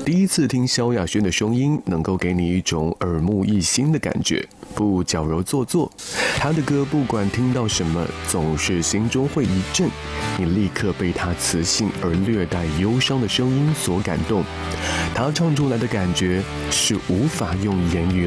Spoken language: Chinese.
第一次听萧亚轩的声音，能够给你一种耳目一新的感觉，不矫揉做作。她的歌不管听到什么，总是心中会一震，你立刻被她磁性而略带忧伤的声音所感动。她唱出来的感觉是无法用言语